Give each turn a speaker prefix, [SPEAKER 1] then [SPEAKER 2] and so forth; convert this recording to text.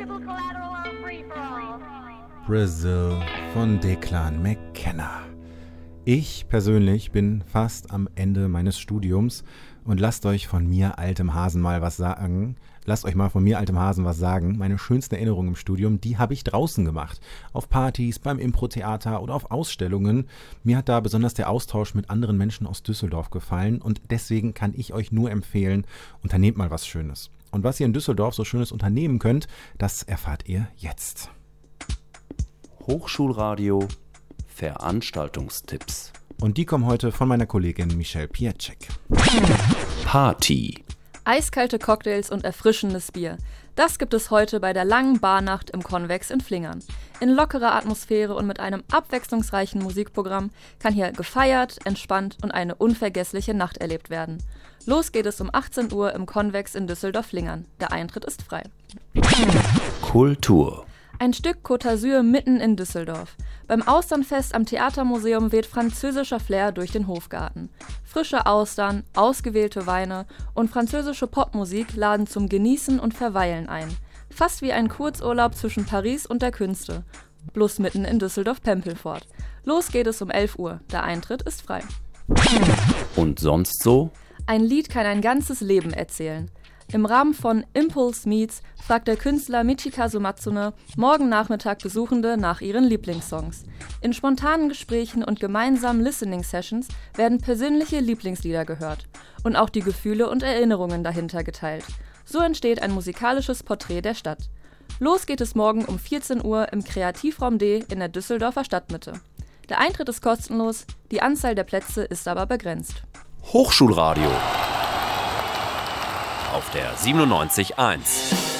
[SPEAKER 1] Brazil von Declan McKenna. Ich persönlich bin fast am Ende meines Studiums und lasst euch von mir, altem Hasen, mal was sagen. Lasst euch mal von mir, altem Hasen, was sagen. Meine schönsten Erinnerungen im Studium, die habe ich draußen gemacht. Auf Partys, beim Impro-Theater oder auf Ausstellungen. Mir hat da besonders der Austausch mit anderen Menschen aus Düsseldorf gefallen und deswegen kann ich euch nur empfehlen, unternehmt mal was Schönes. Und was ihr in Düsseldorf so Schönes unternehmen könnt, das erfahrt ihr jetzt.
[SPEAKER 2] Hochschulradio Veranstaltungstipps.
[SPEAKER 1] Und die kommen heute von meiner Kollegin Michelle Piaczek.
[SPEAKER 2] Party.
[SPEAKER 3] Eiskalte Cocktails und erfrischendes Bier. Das gibt es heute bei der langen Barnacht im Convex in Flingern. In lockerer Atmosphäre und mit einem abwechslungsreichen Musikprogramm kann hier gefeiert, entspannt und eine unvergessliche Nacht erlebt werden. Los geht es um 18 Uhr im Convex in Düsseldorf-Flingern. Der Eintritt ist frei.
[SPEAKER 2] Kultur.
[SPEAKER 3] Ein Stück Côte d'Azur mitten in Düsseldorf. Beim Austernfest am Theatermuseum weht französischer Flair durch den Hofgarten. Frische Austern, ausgewählte Weine und französische Popmusik laden zum Genießen und Verweilen ein. Fast wie ein Kurzurlaub zwischen Paris und der Künste. Bloß mitten in Düsseldorf-Pempelfort. Los geht es um 11 Uhr. Der Eintritt ist frei.
[SPEAKER 2] Und sonst so?
[SPEAKER 3] Ein Lied kann ein ganzes Leben erzählen. Im Rahmen von Impulse Meets fragt der Künstler Michikazu Matsune morgen Nachmittag Besuchende nach ihren Lieblingssongs. In spontanen Gesprächen und gemeinsamen Listening-Sessions werden persönliche Lieblingslieder gehört und auch die Gefühle und Erinnerungen dahinter geteilt. So entsteht ein musikalisches Porträt der Stadt. Los geht es morgen um 14 Uhr im Kreativraum D in der Düsseldorfer Stadtmitte. Der Eintritt ist kostenlos, die Anzahl der Plätze ist aber begrenzt.
[SPEAKER 2] Hochschulradio auf der 97.1.